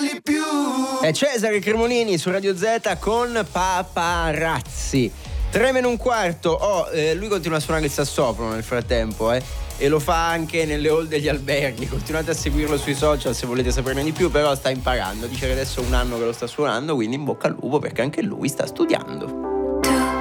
È Cesare Cremonini su Radio Z con Paparazzi. 3:15. Lui continua a suonare il sassofono nel frattempo, e lo fa anche nelle hall degli alberghi. Continuate a seguirlo sui social se volete saperne di più, però sta imparando. Dice che adesso è un anno che lo sta suonando, quindi in bocca al lupo perché anche lui sta studiando.